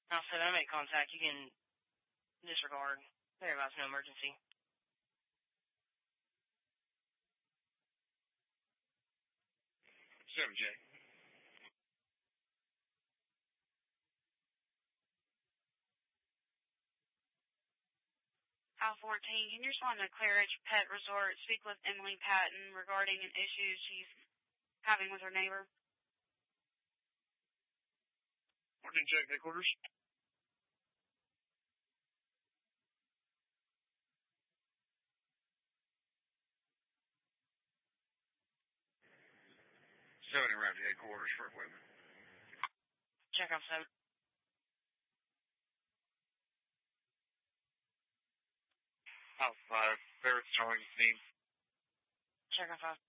Also, I make contact. You can disregard. There about no emergency. J. Al 14, can you respond to Claridge Pet Resort? Speak with Emily Patton regarding an issue she's having with her neighbor. 14 check headquarters. Seven around the headquarters for equipment. Check off 7. House 5, Ferris Charlie Steam. Check off 5.